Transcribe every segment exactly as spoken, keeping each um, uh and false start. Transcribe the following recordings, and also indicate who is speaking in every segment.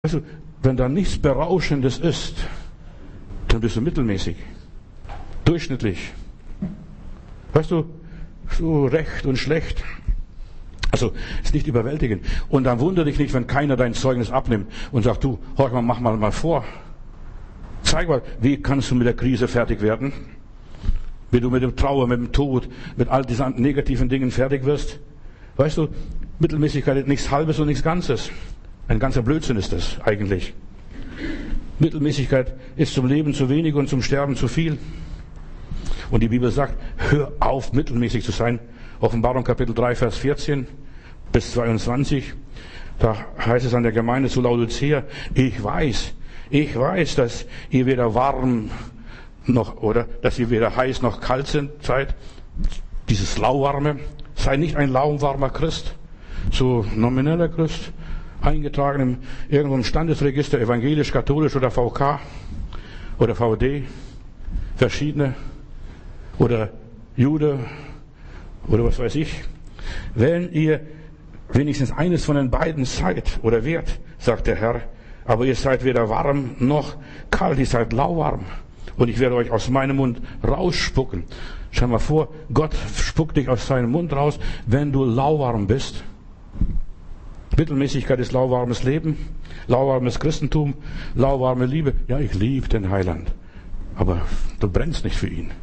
Speaker 1: Weißt du, wenn da nichts Berauschendes ist, dann bist du mittelmäßig, durchschnittlich. Weißt du, so recht und schlecht. Also, ist nicht überwältigend. Und dann wundere dich nicht, wenn keiner dein Zeugnis abnimmt und sagt, du, horch mal, mach mal mal vor. Zeig mal, wie kannst du mit der Krise fertig werden? Wie du mit dem Trauer, mit dem Tod, mit all diesen negativen Dingen fertig wirst. Weißt du, Mittelmäßigkeit ist nichts Halbes und nichts Ganzes. Ein ganzer Blödsinn ist das eigentlich. Mittelmäßigkeit ist zum Leben zu wenig und zum Sterben zu viel. Und die Bibel sagt, hör auf, mittelmäßig zu sein. Offenbarung Kapitel drei, Vers vierzehn bis zweiundzwanzig. Da heißt es an der Gemeinde zu Laodicea, ich weiß, ich weiß, dass ihr weder warm noch, oder, dass ihr weder heiß noch kalt sind, seid. Dieses lauwarme, sei nicht ein lauwarmer Christ, so nomineller Christ, eingetragen im, irgendwo im Standesregister, evangelisch, katholisch oder V K oder V D, verschiedene, oder Jude, oder was weiß ich. Wenn ihr wenigstens eines von den beiden seid oder werdet, sagt der Herr, aber ihr seid weder warm noch kalt, ihr seid lauwarm. Und ich werde euch aus meinem Mund rausspucken. Stell mal vor, Gott spuckt dich aus seinem Mund raus, wenn du lauwarm bist. Mittelmäßigkeit ist lauwarmes Leben, lauwarmes Christentum, lauwarme Liebe. Ja, ich liebe den Heiland, aber du brennst nicht für ihn.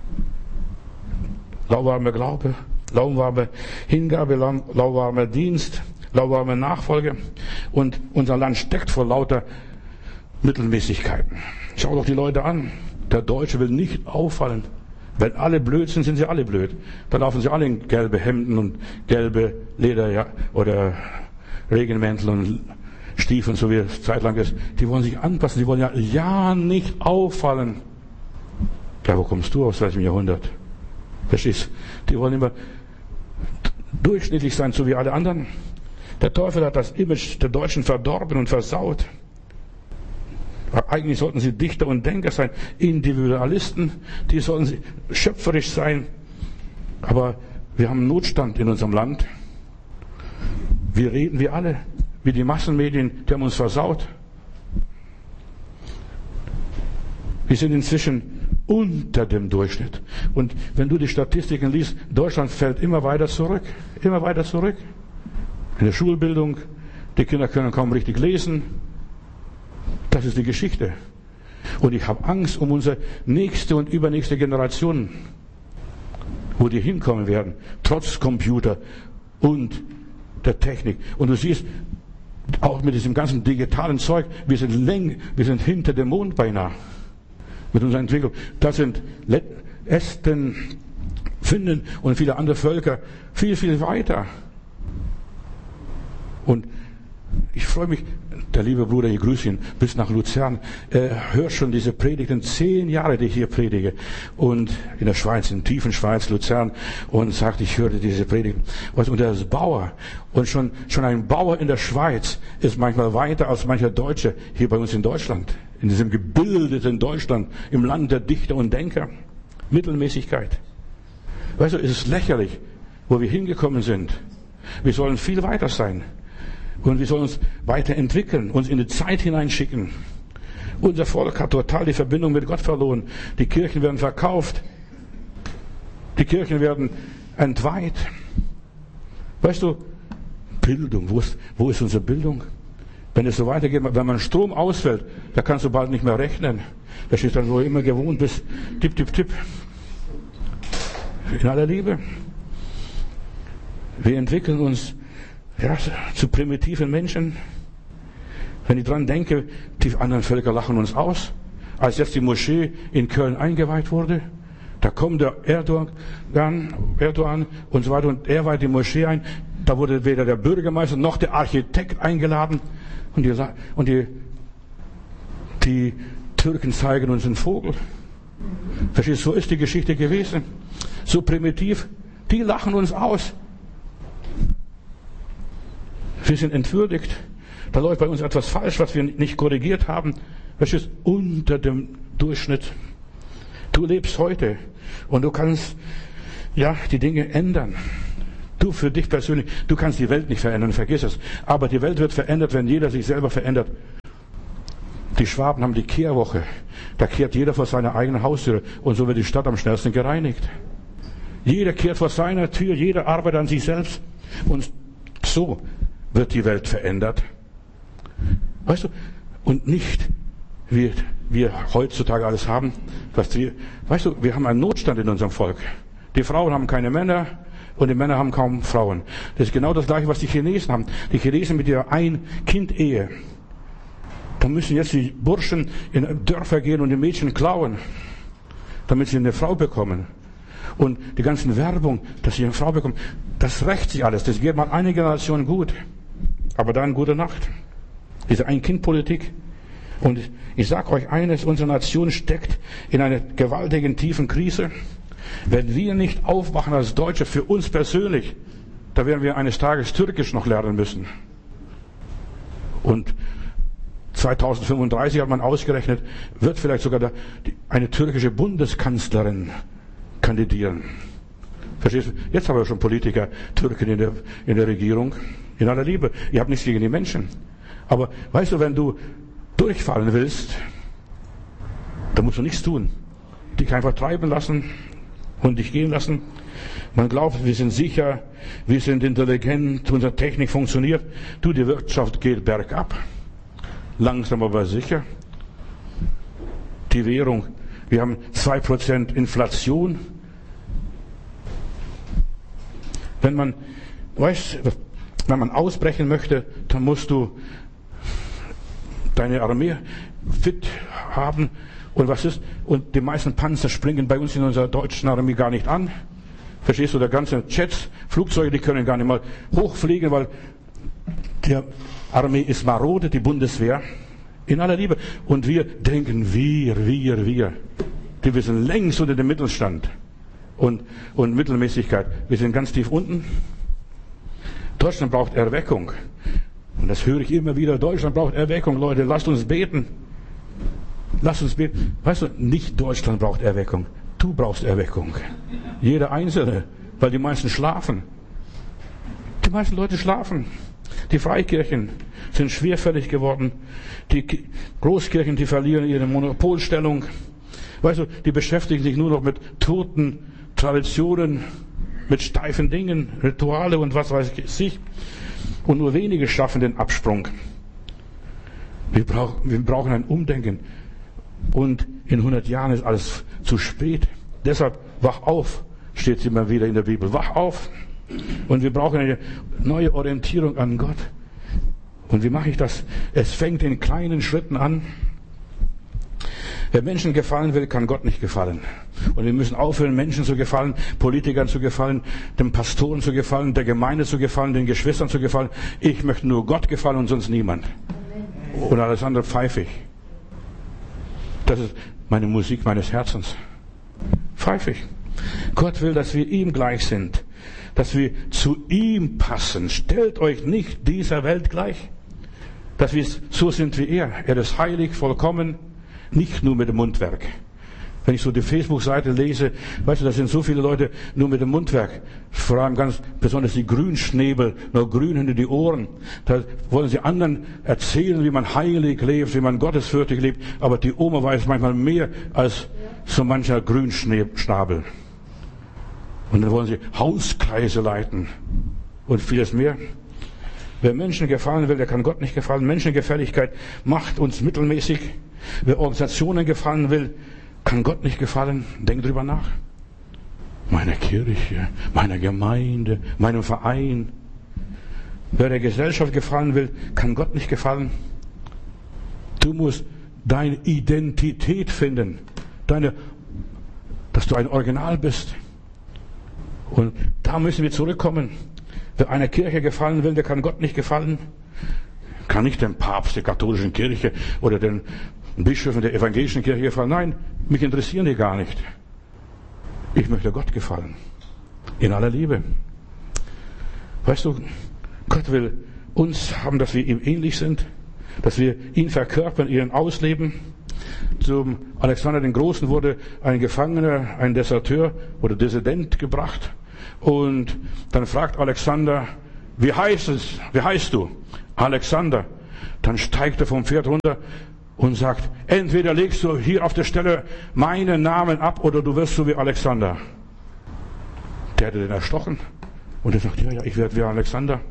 Speaker 1: Lauwarmer Glaube, lauwarme Hingabe, lauwarmer Dienst, lauwarme Nachfolge. Und unser Land steckt vor lauter Mittelmäßigkeiten. Schau doch die Leute an. Der Deutsche will nicht auffallen. Wenn alle blöd sind, sind sie alle blöd. Da laufen sie alle in gelbe Hemden und gelbe Leder, ja, oder Regenmäntel und Stiefeln, so wie es zeitlang ist. Die wollen sich anpassen. Die wollen ja, ja nicht auffallen. Ja, wo kommst du aus welchem Jahrhundert? Verstehst? Die wollen immer durchschnittlich sein, so wie alle anderen. Der Teufel hat das Image der Deutschen verdorben und versaut. Eigentlich sollten sie Dichter und Denker sein, Individualisten, die sollten schöpferisch sein. Aber wir haben Notstand in unserem Land. Wir reden wie alle, wie die Massenmedien, die haben uns versaut. Wir sind inzwischen unter dem Durchschnitt. Und wenn du die Statistiken liest, Deutschland fällt immer weiter zurück, immer weiter zurück. In der Schulbildung, die Kinder können kaum richtig lesen. Das ist die Geschichte. Und ich habe Angst um unsere nächste und übernächste Generation, wo die hinkommen werden, trotz Computer und der Technik. Und du siehst, auch mit diesem ganzen digitalen Zeug, wir sind, läng, wir sind hinter dem Mond beinahe. Mit unserer Entwicklung. Da sind Esten, Finnen und viele andere Völker viel, viel weiter. Und ich freue mich, der liebe Bruder, ich grüße ihn, bis nach Luzern. Er hört schon diese Predigten, zehn Jahre, die ich hier predige. Und in der Schweiz, in tiefen Schweiz, Luzern. Und sagt, ich höre diese Predigten. Und er ist Bauer. Und schon, schon ein Bauer in der Schweiz ist manchmal weiter als mancher Deutsche hier bei uns in Deutschland. In diesem gebildeten Deutschland, im Land der Dichter und Denker. Mittelmäßigkeit. Weißt du, es ist lächerlich, wo wir hingekommen sind. Wir sollen viel weiter sein. Und wir sollen uns weiterentwickeln, uns in die Zeit hineinschicken. Unser Volk hat total die Verbindung mit Gott verloren. Die Kirchen werden verkauft. Die Kirchen werden entweiht. Weißt du, Bildung, wo ist, wo ist unsere Bildung? Wenn es so weitergeht, wenn man Strom ausfällt, da kannst du bald nicht mehr rechnen. Da steht dann, wo du immer gewohnt bist, tipp, tipp, tipp. In aller Liebe. Wir entwickeln uns ja, zu primitiven Menschen. Wenn ich dran denke, die anderen Völker lachen uns aus. Als jetzt die Moschee in Köln eingeweiht wurde, da kommt der Erdogan, Erdogan und so weiter und er weiht die Moschee ein. Da wurde weder der Bürgermeister noch der Architekt eingeladen. Und die, und die, die Türken zeigen uns einen Vogel. Verstehst du, so ist die Geschichte gewesen. So primitiv. Die lachen uns aus. Wir sind entwürdigt. Da läuft bei uns etwas falsch, was wir nicht korrigiert haben. Verstehst du, unter dem Durchschnitt. Du lebst heute und du kannst ja die Dinge ändern. Du für dich persönlich, du kannst die Welt nicht verändern, vergiss es. Aber die Welt wird verändert, wenn jeder sich selber verändert. Die Schwaben haben die Kehrwoche. Da kehrt jeder vor seiner eigenen Haustür. Und so wird die Stadt am schnellsten gereinigt. Jeder kehrt vor seiner Tür, jeder arbeitet an sich selbst. Und so wird die Welt verändert. Weißt du, und nicht, wie wir heutzutage alles haben. Was wir, weißt du, wir haben einen Notstand in unserem Volk. Die Frauen haben keine Männer und die Männer haben kaum Frauen. Das ist genau das Gleiche, was die Chinesen haben. Die Chinesen mit ihrer Ein-Kind-Ehe. Da müssen jetzt die Burschen in Dörfer gehen und die Mädchen klauen, damit sie eine Frau bekommen. Und die ganzen Werbung, dass sie eine Frau bekommen, das rächt sich alles. Das geht mal eine Generation gut. Aber dann gute Nacht. Diese Ein-Kind-Politik. Und ich sage euch eines, unsere Nation steckt in einer gewaltigen, tiefen Krise. Wenn wir nicht aufwachen als Deutsche, für uns persönlich, da werden wir eines Tages Türkisch noch lernen müssen. Und zweitausendfünfunddreißig hat man ausgerechnet, wird vielleicht sogar der, die, eine türkische Bundeskanzlerin kandidieren. Verstehst du? Jetzt haben wir schon Politiker, Türken in der, in der Regierung. In aller Liebe. Ich habe nichts gegen die Menschen. Aber weißt du, wenn du durchfallen willst, dann musst du nichts tun. Dich einfach treiben lassen und dich gehen lassen. Man glaubt, wir sind sicher, wir sind intelligent, unsere Technik funktioniert. Du, die Wirtschaft geht bergab. Langsam aber sicher. Die Währung, wir haben zwei Prozent Inflation. Wenn man, weißt, wenn man ausbrechen möchte, dann musst du deine Armee fit haben. Und was ist? Und die meisten Panzer springen bei uns in unserer deutschen Armee gar nicht an. Verstehst du? Der ganze Jets, Flugzeuge, die können gar nicht mal hochfliegen, weil die Armee ist marode, die Bundeswehr. In aller Liebe. Und wir denken, wir, wir, wir. Wir sind längst unter dem Mittelstand und, und Mittelmäßigkeit. Wir sind ganz tief unten. Deutschland braucht Erweckung. Und das höre ich immer wieder. Deutschland braucht Erweckung, Leute. Lasst uns beten. Lasst uns beten. Weißt du, nicht Deutschland braucht Erweckung. Du brauchst Erweckung. Jeder Einzelne. Weil die meisten schlafen. Die meisten Leute schlafen. Die Freikirchen sind schwerfällig geworden. Die Großkirchen, die verlieren ihre Monopolstellung. Weißt du, die beschäftigen sich nur noch mit toten Traditionen, mit steifen Dingen, Rituale und was weiß ich. Und nur wenige schaffen den Absprung. Wir brauchen, wir brauchen ein Umdenken. Und in hundert Jahren ist alles zu spät. Deshalb wach auf, steht immer wieder in der Bibel. Wach auf. Und wir brauchen eine neue Orientierung an Gott. Und wie mache ich das? Es fängt in kleinen Schritten an. Wer Menschen gefallen will, kann Gott nicht gefallen. Und wir müssen aufhören, Menschen zu gefallen, Politikern zu gefallen, den Pastoren zu gefallen, der Gemeinde zu gefallen, den Geschwistern zu gefallen. Ich möchte nur Gott gefallen und sonst niemand. Und alles andere pfeife ich. Das ist meine Musik meines Herzens. Pfeife ich. Gott will, dass wir ihm gleich sind. Dass wir zu ihm passen. Stellt euch nicht dieser Welt gleich. Dass wir so sind wie er. Er ist heilig, vollkommen. Nicht nur mit dem Mundwerk. Wenn ich so die Facebook-Seite lese, weißt du, da sind so viele Leute nur mit dem Mundwerk. Vor allem ganz besonders die Grünschnäbel, nur grün hinter die Ohren. Da wollen sie anderen erzählen, wie man heilig lebt, wie man gottesfürchtig lebt. Aber die Oma weiß manchmal mehr als so mancher Grünschnabel. Und dann wollen sie Hauskreise leiten und vieles mehr. Wer Menschen gefallen will, der kann Gott nicht gefallen. Menschengefälligkeit macht uns mittelmäßig. Wer Organisationen gefallen will, kann Gott nicht gefallen. Denk drüber nach. Meiner Kirche, meiner Gemeinde, meinem Verein. Wer der Gesellschaft gefallen will, kann Gott nicht gefallen. Du musst deine Identität finden. Deine, dass du ein Original bist. Und da müssen wir zurückkommen. Wer einer Kirche gefallen will, der kann Gott nicht gefallen. Kann nicht dem Papst der katholischen Kirche oder den Bischöfen der evangelischen Kirche gefallen. Nein, mich interessieren die gar nicht. Ich möchte Gott gefallen. In aller Liebe. Weißt du, Gott will uns haben, dass wir ihm ähnlich sind, dass wir ihn verkörpern, ihn ausleben. Zum Alexander den Großen wurde ein Gefangener, ein Deserteur oder Dissident gebracht. Und dann fragt Alexander, wie heißt es? Wie heißt du? Alexander. Dann steigt er vom Pferd runter und sagt, entweder legst du hier auf der Stelle meinen Namen ab oder du wirst so wie Alexander. Der hätte den erstochen. Und er sagt, ja, ja, ich werde wie Alexander.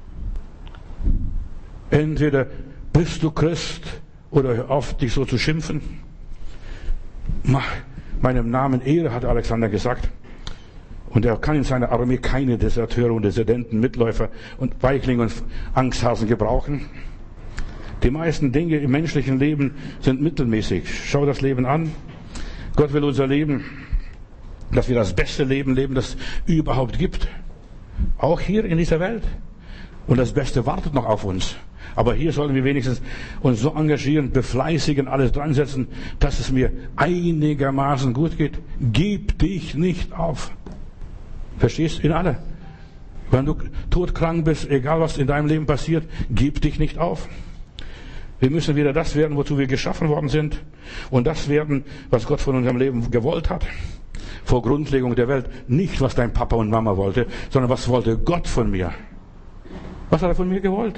Speaker 1: Entweder bist du Christ oder hör auf, dich so zu schimpfen. Mach meinem Namen Ehre, hat Alexander gesagt. Und er kann in seiner Armee keine Deserteure und Dissidenten, Mitläufer und Weichlinge und Angsthasen gebrauchen. Die meisten Dinge im menschlichen Leben sind mittelmäßig. Schau das Leben an. Gott will unser Leben, dass wir das beste Leben leben, das es überhaupt gibt. Auch hier in dieser Welt. Und das Beste wartet noch auf uns. Aber hier sollen wir wenigstens uns so engagieren, befleißigen, alles dran setzen, dass es mir einigermaßen gut geht. Gib dich nicht auf. Verstehst du? In alle. Wenn du todkrank bist, egal was in deinem Leben passiert, gib dich nicht auf. Wir müssen wieder das werden, wozu wir geschaffen worden sind. Und das werden, was Gott von unserem Leben gewollt hat. Vor Grundlegung der Welt. Nicht, was dein Papa und Mama wollte, sondern was wollte Gott von mir. Was hat er von mir gewollt?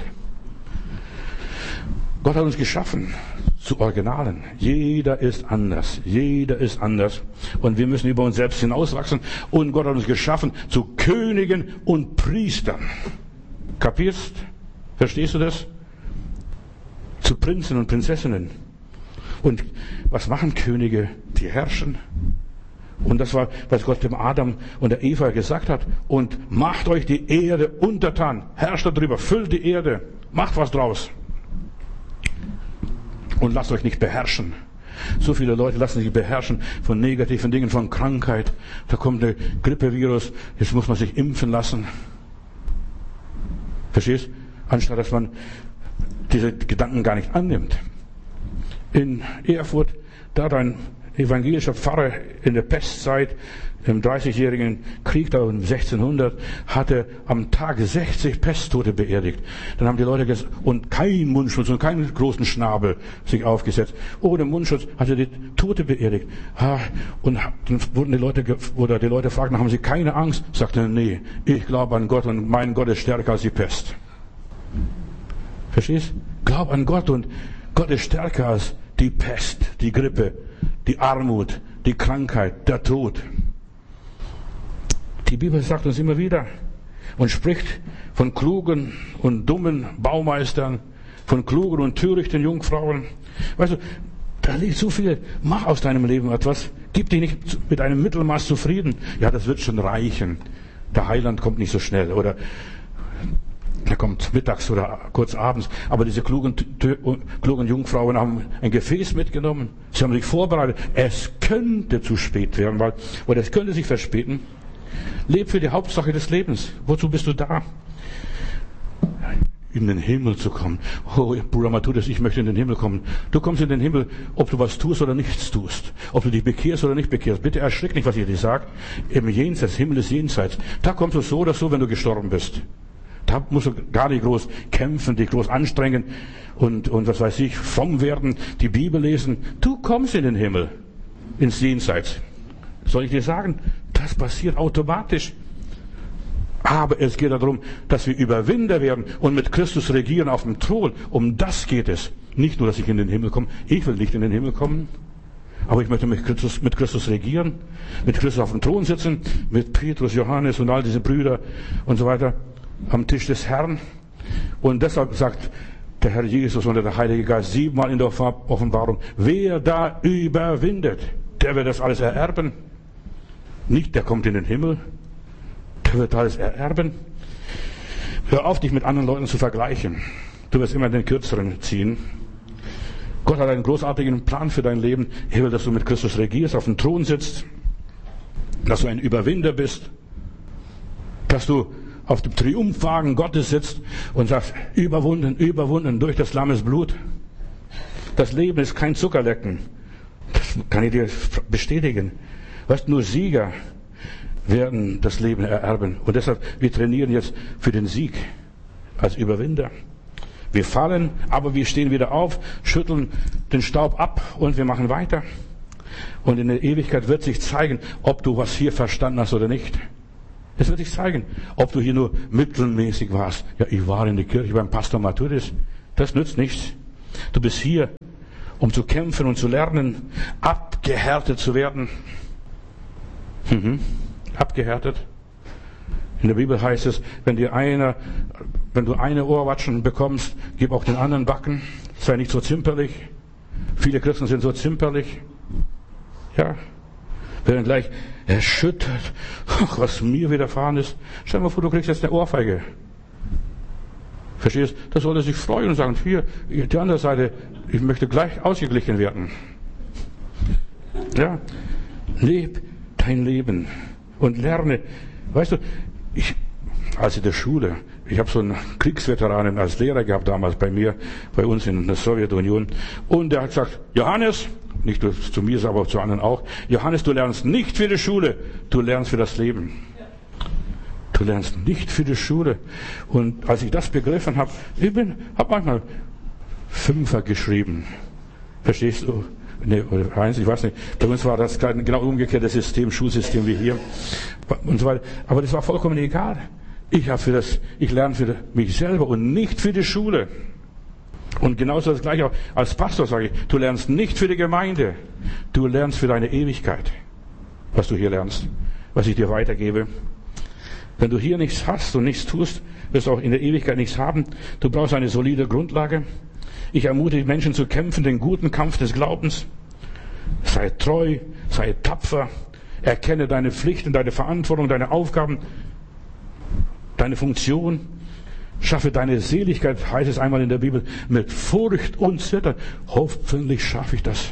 Speaker 1: Gott hat uns geschaffen zu Originalen. Jeder ist anders. Jeder ist anders. Und wir müssen über uns selbst hinauswachsen. Und Gott hat uns geschaffen zu Königen und Priestern. Kapierst? Verstehst du das? Zu Prinzen und Prinzessinnen. Und was machen Könige? Die herrschen. Und das war, was Gott dem Adam und der Eva gesagt hat. Und macht euch die Erde untertan. Herrscht darüber. Füllt die Erde. Macht was draus. Und lasst euch nicht beherrschen. So viele Leute lassen sich beherrschen von negativen Dingen, von Krankheit. Da kommt der Grippevirus. Jetzt muss man sich impfen lassen. Verstehst? Anstatt dass man diese Gedanken gar nicht annimmt. In Erfurt, da hat ein evangelischer Pfarrer in der Pestzeit, im dreißigjährigen Krieg, da um sechzehnhundert, hatte am Tag sechzig Pesttote beerdigt. Dann haben die Leute gesagt, und kein Mundschutz und keinen großen Schnabel sich aufgesetzt. Ohne Mundschutz hat er die Tote beerdigt. Und dann wurden die Leute, oder die Leute fragten, haben sie keine Angst? Sagte er, nee, ich glaube an Gott und mein Gott ist stärker als die Pest. Verstehst? Glaub an Gott und Gott ist stärker als die Pest, die Grippe, die Armut, die Krankheit, der Tod. Die Bibel sagt uns immer wieder und spricht von klugen und dummen Baumeistern, von klugen und törichten Jungfrauen. Weißt du, da liegt so viel. Mach aus deinem Leben etwas. Gib dich nicht mit einem Mittelmaß zufrieden. Ja, das wird schon reichen. Der Heiland kommt nicht so schnell. Oder er kommt mittags oder kurz abends. Aber diese klugen, klugen Jungfrauen haben ein Gefäß mitgenommen. Sie haben sich vorbereitet. Es könnte zu spät werden, weil, oder es könnte sich verspäten. Leb für die Hauptsache des Lebens. Wozu bist du da? In den Himmel zu kommen. Oh, Bruder Matthäus, ich möchte in den Himmel kommen. Du kommst in den Himmel, ob du was tust oder nichts tust. Ob du dich bekehrst oder nicht bekehrst. Bitte erschrick nicht, was ich dir sage. Im Jenseits, Himmel ist Jenseits. Da kommst du so oder so, wenn du gestorben bist. Da musst du gar nicht groß kämpfen, dich groß anstrengen und, und was weiß ich, fromm werden, die Bibel lesen. Du kommst in den Himmel, ins Jenseits. Soll ich dir sagen, das passiert automatisch. Aber es geht darum, dass wir Überwinder werden und mit Christus regieren auf dem Thron. Um das geht es. Nicht nur, dass ich in den Himmel komme. Ich will nicht in den Himmel kommen. Aber ich möchte mit Christus, mit Christus regieren. Mit Christus auf dem Thron sitzen. Mit Petrus, Johannes und all diese Brüder und so weiter. Am Tisch des Herrn. Und deshalb sagt der Herr Jesus und der Heilige Geist siebenmal in der Offenbarung, wer da überwindet, der wird das alles ererben. Nicht, der kommt in den Himmel, der wird alles ererben. Hör auf, dich mit anderen Leuten zu vergleichen. Du wirst immer den Kürzeren ziehen. Gott hat einen großartigen Plan für dein Leben. Er will, dass du mit Christus regierst, auf dem Thron sitzt, dass du ein Überwinder bist, dass du auf dem Triumphwagen Gottes sitzt und sagst, überwunden, überwunden durch des Lammes Blut. Das Leben ist kein Zuckerlecken. Das kann ich dir bestätigen. Weißt, nur Sieger werden das Leben ererben. Und deshalb, wir trainieren jetzt für den Sieg als Überwinder. Wir fallen, aber wir stehen wieder auf, schütteln den Staub ab und wir machen weiter. Und in der Ewigkeit wird sich zeigen, ob du was hier verstanden hast oder nicht. Es wird sich zeigen, ob du hier nur mittelmäßig warst. Ja, ich war in der Kirche beim Pastor Matthäus. Das nützt nichts. Du bist hier um zu kämpfen und zu lernen, abgehärtet zu werden. Mhm. Abgehärtet. In der Bibel heißt es, wenn dir einer, wenn du eine Ohrwatschen bekommst, gib auch den anderen Backen. Sei nicht so zimperlich. Viele Christen sind so zimperlich. Ja. Werden gleich erschüttert. Ach, was mir widerfahren ist. Stell dir mal vor, du kriegst jetzt eine Ohrfeige. Verstehst? Da soll er sich freuen und sagen, hier, die andere Seite, ich möchte gleich ausgeglichen werden. Ja. Leb dein Leben und lerne. Weißt du, ich, als in der Schule, ich habe so einen Kriegsveteranen als Lehrer gehabt damals bei mir, bei uns in der Sowjetunion, und der hat gesagt, Johannes, nicht nur zu mir, aber auch zu anderen auch, Johannes, du lernst nicht für die Schule, du lernst für das Leben. Du lernst nicht für die Schule. Und als ich das begriffen habe, ich bin, habe manchmal Fünfer geschrieben. Verstehst du? Nee, oder eins, ich weiß nicht. Bei uns war das genau umgekehrte System, Schulsystem wie hier und so weiter. Aber das war vollkommen egal. Ich habe für das, ich lerne für mich selber und nicht für die Schule. Und genauso das Gleiche auch als Pastor sage ich, du lernst nicht für die Gemeinde, du lernst für deine Ewigkeit, was du hier lernst, was ich dir weitergebe. Wenn du hier nichts hast und nichts tust, wirst du auch in der Ewigkeit nichts haben. Du brauchst eine solide Grundlage. Ich ermutige Menschen zu kämpfen, den guten Kampf des Glaubens. Sei treu, sei tapfer, erkenne deine Pflichten, deine Verantwortung, deine Aufgaben, deine Funktion. Schaffe deine Seligkeit, heißt es einmal in der Bibel, mit Furcht und Zittern. Hoffentlich schaffe ich das.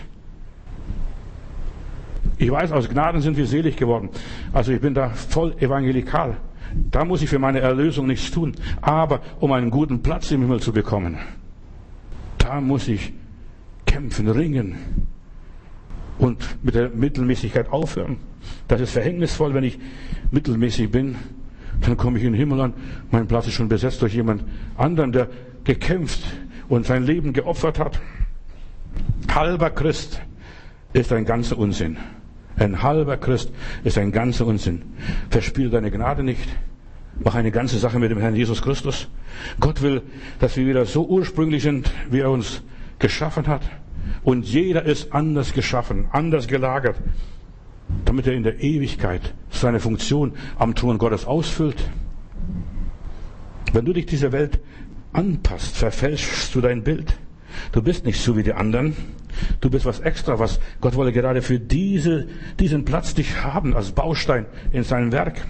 Speaker 1: Ich weiß, aus Gnaden sind wir selig geworden. Also ich bin da voll evangelikal. Da muss ich für meine Erlösung nichts tun. Aber um einen guten Platz im Himmel zu bekommen, da muss ich kämpfen, ringen und mit der Mittelmäßigkeit aufhören. Das ist verhängnisvoll, wenn ich mittelmäßig bin. Dann komme ich in den Himmel an, mein Platz ist schon besetzt durch jemand anderen, der gekämpft und sein Leben geopfert hat. Halber Christ ist ein ganzer Unsinn. Ein halber Christ ist ein ganzer Unsinn. Verspiel deine Gnade nicht. Mach eine ganze Sache mit dem Herrn Jesus Christus. Gott will, dass wir wieder so ursprünglich sind, wie er uns geschaffen hat. Und jeder ist anders geschaffen, anders gelagert, damit er in der Ewigkeit seine Funktion am Thron Gottes ausfüllt. Wenn du dich dieser Welt anpasst, verfälschst du dein Bild. Du bist nicht so wie die anderen. Du bist was extra, was Gott wolle gerade für diese, diesen Platz dich haben, als Baustein in seinem Werk.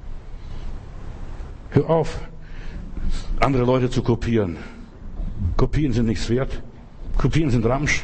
Speaker 1: Hör auf, andere Leute zu kopieren. Kopien sind nichts wert. Kopien sind Ramsch.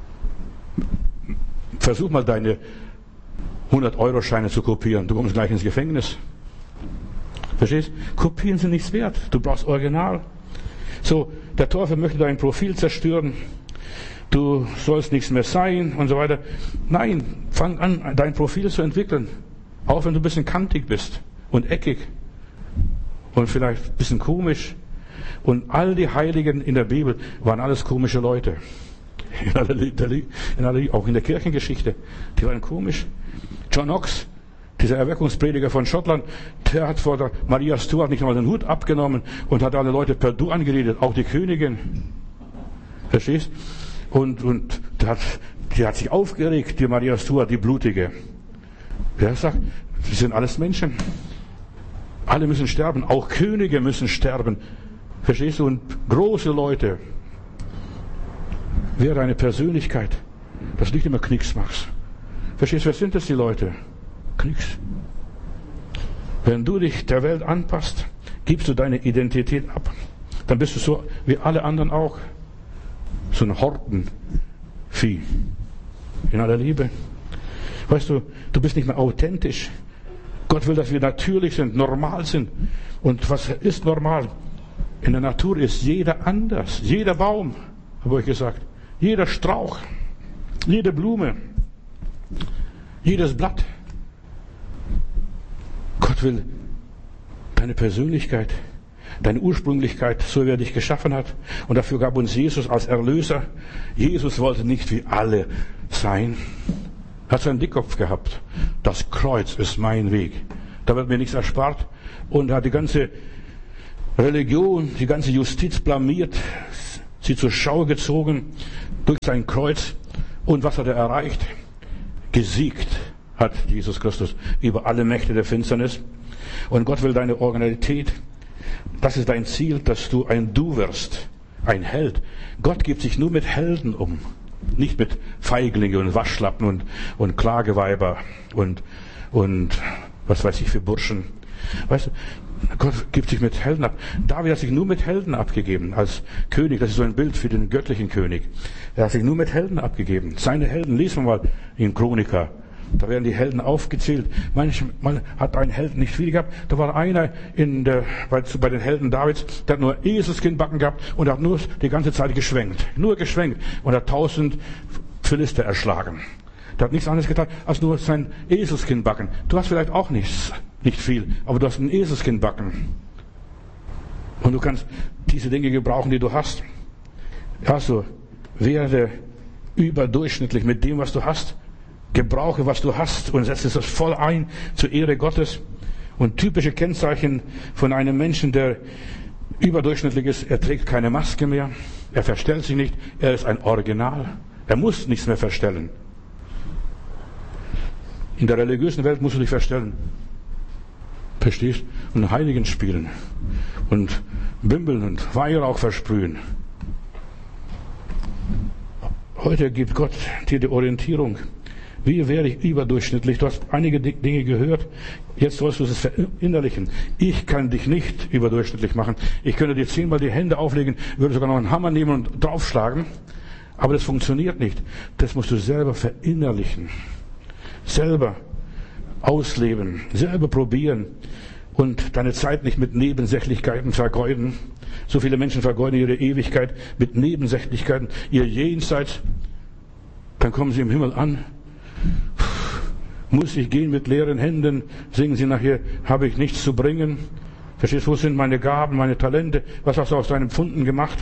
Speaker 1: Versuch mal deine hundert-Euro-Scheine zu kopieren. Du kommst gleich ins Gefängnis. Verstehst? Kopien sind nichts wert. Du brauchst Original. So, der Teufel möchte dein Profil zerstören. Du sollst nichts mehr sein und so weiter. Nein, fang an, dein Profil zu entwickeln. Auch wenn du ein bisschen kantig bist und eckig und vielleicht ein bisschen komisch. Und all die Heiligen in der Bibel waren alles komische Leute. In aller, in aller, auch in der Kirchengeschichte. Die waren komisch. John Knox, dieser Erweckungsprediger von Schottland, der hat vor der Maria Stuart nicht einmal den Hut abgenommen und hat alle Leute per Du angeredet, auch die Königin. Verstehst? Und, und die, hat, die hat sich aufgeregt, die Maria Stuart, die Blutige. Wer sagt, sie sind alles Menschen. Alle müssen sterben, auch Könige müssen sterben. Verstehst du? Und große Leute. Wäre eine Persönlichkeit, das nicht immer Knicks machst. Verstehst du, wer sind das die Leute? Knicks. Wenn du dich der Welt anpasst, gibst du deine Identität ab. Dann bist du so wie alle anderen auch. So ein Hortenvieh. In aller Liebe. Weißt du, du bist nicht mehr authentisch. Gott will, dass wir natürlich sind, normal sind. Und was ist normal? In der Natur ist jeder anders. Jeder Baum, habe ich gesagt. Jeder Strauch. Jede Blume. Jedes Blatt. Gott will deine Persönlichkeit, deine Ursprünglichkeit, so wie er dich geschaffen hat. Und dafür gab uns Jesus als Erlöser. Jesus wollte nicht wie alle sein. Er hat seinen Dickkopf gehabt. Das Kreuz ist mein Weg. Da wird mir nichts erspart. Und er hat die ganze Religion, die ganze Justiz blamiert. sie zur Schau gezogen durch sein Kreuz. Und was hat er erreicht? Gesiegt hat Jesus Christus über alle Mächte der Finsternis. Und Gott will deine Originalität. Das ist dein Ziel, dass du ein Du wirst. Ein Held. Gott gibt sich nur mit Helden um. Nicht mit Feiglinge und Waschlappen und, und Klageweiber und, und was weiß ich für Burschen. Weißt du, Gott gibt sich mit Helden ab. David hat sich nur mit Helden abgegeben als König. Das ist so ein Bild für den göttlichen König. Er hat sich nur mit Helden abgegeben. Seine Helden, lesen wir mal in Chroniker. Da werden die Helden aufgezählt. Manchmal hat ein Held nicht viel gehabt. Da war einer in der, bei, bei den Helden Davids, der hat nur Eselskinnbacken gehabt und hat nur die ganze Zeit geschwenkt. Nur geschwenkt. Und hat tausend Philister erschlagen. Der hat nichts anderes getan, als nur sein Eselskinnbacken. Du hast vielleicht auch nichts, nicht viel, aber du hast ein Eselskinnbacken. Und du kannst diese Dinge gebrauchen, die du hast. Also, werde überdurchschnittlich mit dem, was du hast. Gebrauche, was du hast und setze es voll ein zur Ehre Gottes. Und typische Kennzeichen von einem Menschen, der überdurchschnittlich ist, er trägt keine Maske mehr, er verstellt sich nicht, er ist ein Original. Er muss nichts mehr verstellen. In der religiösen Welt musst du dich verstellen. Verstehst? Und Heiligen spielen. Und bimbeln und Weihrauch versprühen. Heute gibt Gott dir die Orientierung. Wie wäre ich überdurchschnittlich? Du hast einige Dinge gehört. Jetzt sollst du es verinnerlichen. Ich kann dich nicht überdurchschnittlich machen. Ich könnte dir zehnmal die Hände auflegen, würde sogar noch einen Hammer nehmen und draufschlagen. Aber das funktioniert nicht. Das musst du selber verinnerlichen. Selber ausleben. Selber probieren. Und deine Zeit nicht mit Nebensächlichkeiten vergeuden. So viele Menschen vergeuden ihre Ewigkeit mit Nebensächlichkeiten. Ihr Jenseits. Dann kommen sie im Himmel an. Muss ich gehen mit leeren Händen, singen sie nachher, habe ich nichts zu bringen. Verstehst du, wo sind meine Gaben, meine Talente? Was hast du aus deinen Pfunden gemacht?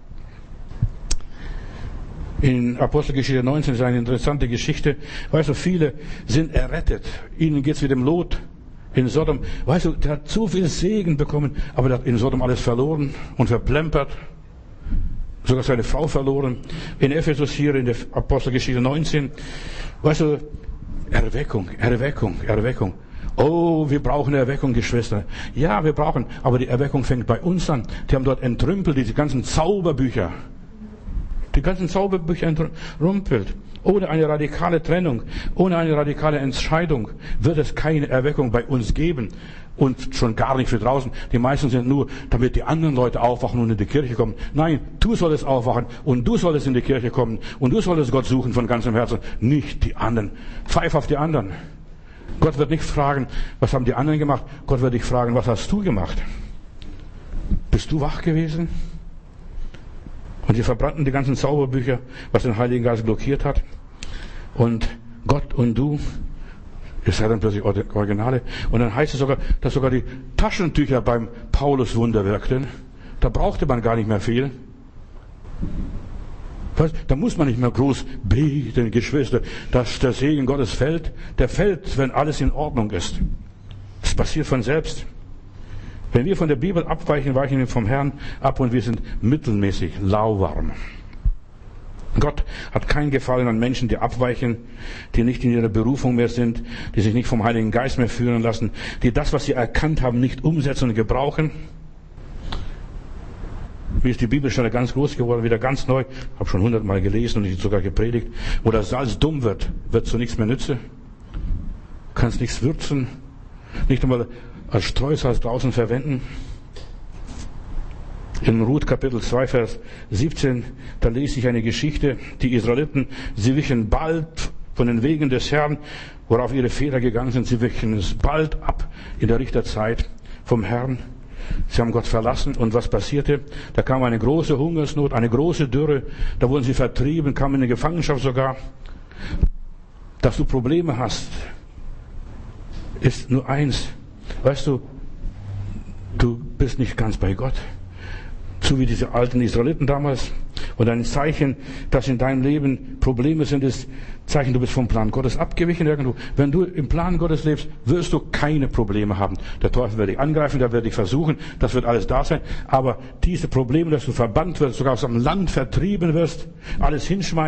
Speaker 1: In Apostelgeschichte neunzehn ist eine interessante Geschichte. Weißt du, viele sind errettet. Ihnen geht's wie dem Lot in Sodom. Weißt du, der hat so viel Segen bekommen, aber der hat in Sodom alles verloren und verplempert. Sogar seine Frau verloren. In Ephesus hier in der Apostelgeschichte neunzehn. Weißt du, Erweckung, Erweckung, Erweckung. Oh, wir brauchen Erweckung, Geschwister. Ja, wir brauchen, aber die Erweckung fängt bei uns an. Die haben dort entrümpelt, diese ganzen Zauberbücher. Die ganzen Zauberbücher entrümpelt. Ohne eine radikale Trennung, ohne eine radikale Entscheidung wird es keine Erweckung bei uns geben. Und schon gar nicht für draußen. Die meisten sind nur, damit die anderen Leute aufwachen und in die Kirche kommen. Nein, du solltest aufwachen und du solltest in die Kirche kommen und du solltest Gott suchen von ganzem Herzen. Nicht die anderen. Pfeif auf die anderen. Gott wird nicht fragen, was haben die anderen gemacht. Gott wird dich fragen, was hast du gemacht? Bist du wach gewesen? Und sie verbrannten die ganzen Zauberbücher, was den Heiligen Geist blockiert hat. Und Gott und du, ihr seid dann plötzlich Originale. Und dann heißt es sogar, dass sogar die Taschentücher beim Paulus Wunder wirkten. Da brauchte man gar nicht mehr viel. Was? Da muss man nicht mehr groß beten, Geschwister, dass der Segen Gottes fällt. Der fällt, wenn alles in Ordnung ist. Das passiert von selbst. Wenn wir von der Bibel abweichen, weichen wir vom Herrn ab und wir sind mittelmäßig lauwarm. Gott hat keinen Gefallen an Menschen, die abweichen, die nicht in ihrer Berufung mehr sind, die sich nicht vom Heiligen Geist mehr führen lassen, die das, was sie erkannt haben, nicht umsetzen und gebrauchen. Wie ist die Bibelstelle ganz groß geworden, wieder ganz neu, habe schon hundertmal gelesen und sogar gepredigt. Wo das Salz dumm wird, wird zu nichts mehr nütze. Kannst nichts würzen, nicht einmal als Streusalz draußen verwenden. In Ruth Kapitel zwei, Vers siebzehn, da lese ich eine Geschichte. Die Israeliten, sie wichen bald von den Wegen des Herrn, worauf ihre Väter gegangen sind. Sie wichen es bald ab in der Richterzeit vom Herrn. Sie haben Gott verlassen. Und was passierte? Da kam eine große Hungersnot, eine große Dürre. Da wurden sie vertrieben, kamen in die Gefangenschaft sogar. Dass du Probleme hast, ist nur eins. Weißt du, du bist nicht ganz bei Gott. So wie diese alten Israeliten damals. Und ein Zeichen, dass in deinem Leben Probleme sind, ist Zeichen, du bist vom Plan Gottes abgewichen irgendwo. Wenn du im Plan Gottes lebst, wirst du keine Probleme haben. Der Teufel wird dich angreifen, der wird dich versuchen, das wird alles da sein. Aber diese Probleme, dass du verbannt wirst, sogar aus dem Land vertrieben wirst, alles hinschmeißen,